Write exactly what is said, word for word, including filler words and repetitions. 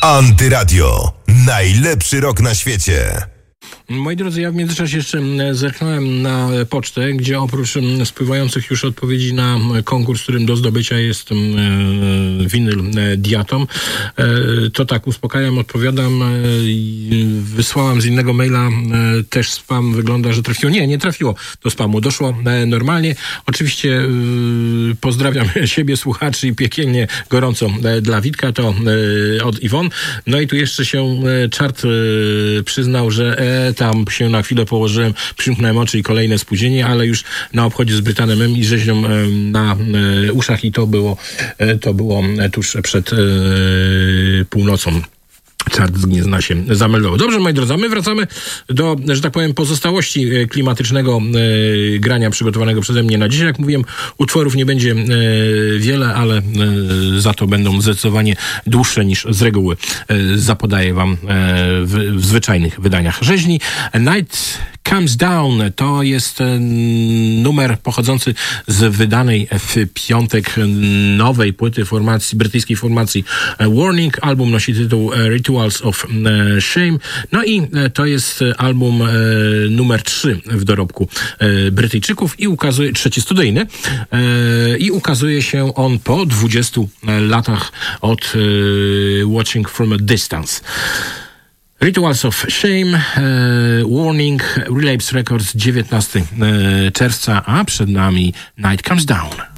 Antyradio. Najlepszy rok na świecie. Moi drodzy, ja w międzyczasie jeszcze zerknąłem na pocztę, gdzie oprócz spływających już odpowiedzi na konkurs, którym do zdobycia jest winyl Diatom, to tak, uspokajam, odpowiadam. Wysłałam z innego maila, też spam wygląda, że trafiło. Nie, nie trafiło do spamu, doszło normalnie. Oczywiście pozdrawiam siebie, słuchaczy i piekielnie gorąco dla Witka, to od Iwon. No i tu jeszcze się czart przyznał, że e, tam się na chwilę położyłem, przymknąłem oczy i kolejne spóźnienie, ale już na obchodzie z Brytanem i rzeźnią na uszach i to było, to było tuż przed północą. Czart z Gniezna się zameldował. Dobrze, moi drodzy, my wracamy do, że tak powiem, pozostałości klimatycznego e, grania przygotowanego przeze mnie na dzisiaj. Jak mówiłem, utworów nie będzie e, wiele, ale e, za to będą zdecydowanie dłuższe niż z reguły e, zapodaję wam e, w, w zwyczajnych wydaniach rzeźni. Night Comes Down to jest e, numer pochodzący z wydanej w piątek nowej płyty formacji, brytyjskiej formacji Warning. Album nosi tytuł Rituals of Shame. No i to jest album numer trzy w dorobku Brytyjczyków i ukazuje, trzeci studyjny, i ukazuje się on po dwudziestu latach od Watching from a Distance. Rituals of Shame, Warning, Relapse Records, dziewiętnastego czerwca, a przed nami Night Comes Down.